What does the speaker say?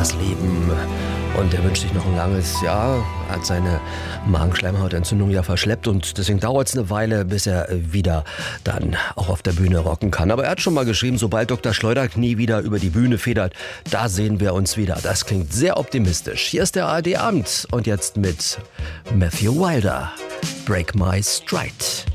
das Leben. Und er wünscht sich noch ein langes Jahr, hat seine Magenschleimhautentzündung ja verschleppt und deswegen dauert es eine Weile, bis er wieder dann auch auf der Bühne rocken kann. Aber er hat schon mal geschrieben, sobald Dr. Schleuderknie wieder über die Bühne federt, da sehen wir uns wieder. Das klingt sehr optimistisch. Hier ist der ARD Abend und jetzt mit Matthew Wilder, Break My Stride.